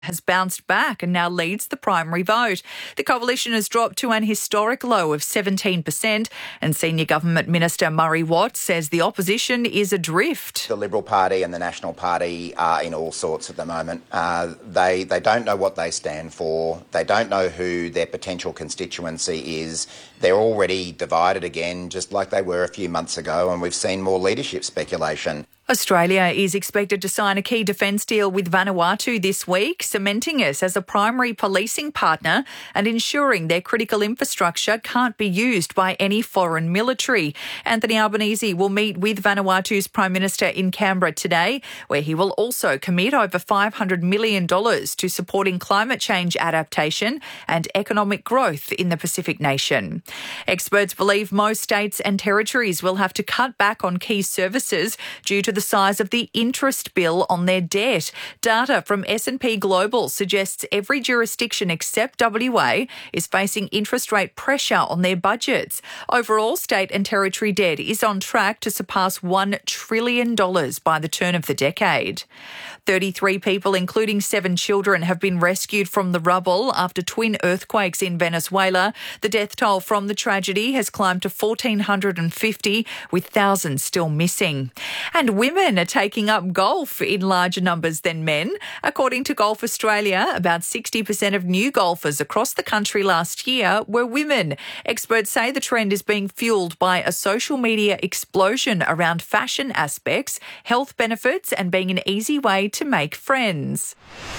has bounced back and now leads the primary vote. The coalition has dropped to an historic low of 17%, and Senior Government Minister Murray Watt says the opposition is adrift. The Liberal Party and the National Party are in all sorts at the moment. They don't know what they stand for. They don't know who their potential constituency is. They're already divided again, just like they were a few months ago, and we've seen more leadership speculation. Australia is expected to sign a key defence deal with Vanuatu this week, cementing us as a primary policing partner and ensuring their critical infrastructure can't be used by any foreign military. Anthony Albanese will meet with Vanuatu's Prime Minister in Canberra today, where he will also commit over $500 million to supporting climate change adaptation and economic growth in the Pacific nation. Experts believe most states and territories will have to cut back on key services due to the size of the interest bill on their debt. Data from S&P Global suggests every jurisdiction except WA is facing interest rate pressure on their budgets. Overall, state and territory debt is on track to surpass $1 trillion by the turn of the decade. 33 people, including 7 children, have been rescued from the rubble after twin earthquakes in Venezuela. The death toll from the tragedy has climbed to 1,450, with thousands still missing. And women are taking up golf in larger numbers than men. According to Golf Australia, about 60% of new golfers across the country last year were women. Experts say the trend is being fuelled by a social media explosion around fashion aspects, health benefits, and being an easy way to make friends.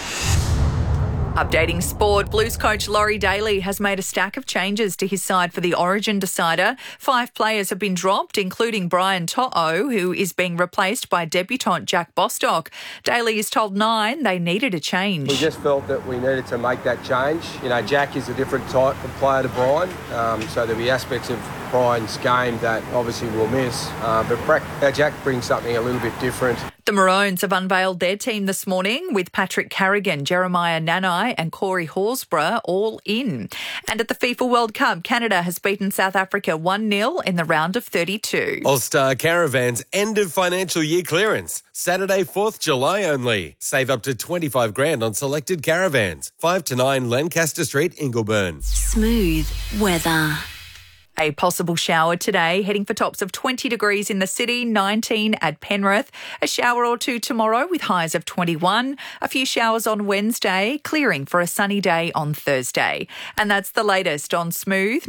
Updating sport, Blues coach Laurie Daly has made a stack of changes to his side for the Origin decider. 5 players have been dropped, including Brian To'o, who is being replaced by debutant Jack Bostock. Daly has told Nine they needed a change. We just felt that we needed to make that change. You know, Jack is a different type of player to Brian, so there'll be aspects of Brian's game that obviously we'll miss. But Jack brings something a little bit different. The Maroons have unveiled their team this morning with Patrick Carrigan, Jeremiah Nanai and Corey Horsburgh all in. And at the FIFA World Cup, Canada has beaten South Africa 1-0 in the round of 32. All-Star Caravan's end of financial year clearance. Saturday, 4th July only. Save up to $25,000 on selected caravans. 5 to 9 Lancaster Street, Ingleburn. Smooth weather. A possible shower today, heading for tops of 20 degrees in the city, 19 at Penrith. A shower or two tomorrow with highs of 21. A few showers on Wednesday, clearing for a sunny day on Thursday. And that's the latest on Smooth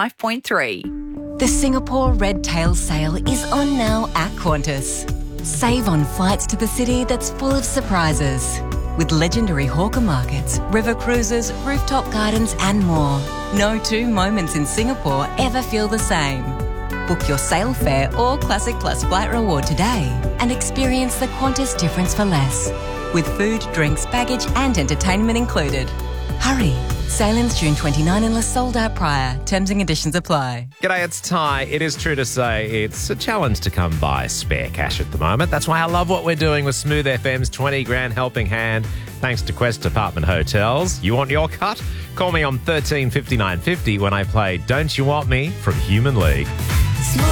95.3. The Singapore Red Tail Sale is on now at Qantas. Save on flights to the city that's full of surprises. With legendary hawker markets, river cruises, rooftop gardens and more. No 2 moments in Singapore ever feel the same. Book your sale fare or Classic Plus flight reward today and experience the Qantas difference for less. With food, drinks, baggage and entertainment included. Hurry! Sale ends June 29 unless sold out prior. Terms and conditions apply. G'day, it's Ty. It is true to say it's a challenge to come by spare cash at the moment. That's why I love what we're doing with Smooth FM's 20 grand helping hand, thanks to Quest Apartment Hotels. You want your cut? Call me on 13 59 50 when I play Don't You Want Me from Human League.